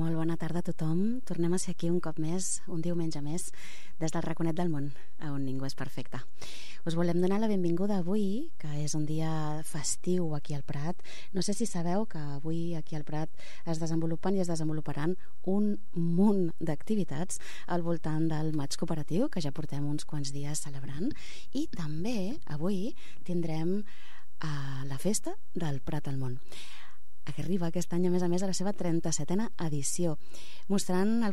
Molt bona tarda a tothom. Tornem a ser aquí un cop més, un diumenge més, des del raconet del món, on ningú és perfecte. Us volem donar la benvinguda avui, que és un dia festiu aquí al Prat. No sé si sabeu que avui aquí al Prat es desenvolupen i es desenvoluparan un munt d'activitats al voltant del maig cooperatiu, que ja portem uns quants dies celebrant, i també avui tindrem la festa del Prat al món, que arriba aquest any a més a la seva 37a edició, mostrant el